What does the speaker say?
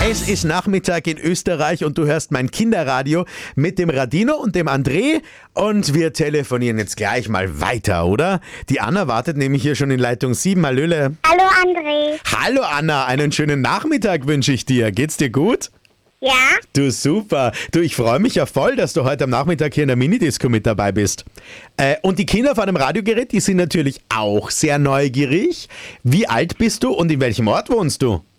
Es ist Nachmittag in Österreich und du hörst mein Kinderradio mit dem Radino und dem André und wir telefonieren jetzt gleich mal weiter, oder? Die Anna wartet nämlich hier schon in Leitung 7. Hallöle. Hallo André. Hallo Anna, einen schönen Nachmittag wünsche ich dir. Geht's dir gut? Ja? Du, super. Du, ich freue mich ja voll, dass du heute am Nachmittag hier in der Minidisco mit dabei bist. Und die Kinder vor dem Radiogerät, die sind natürlich auch sehr neugierig. Wie alt bist du und in welchem Ort wohnst du?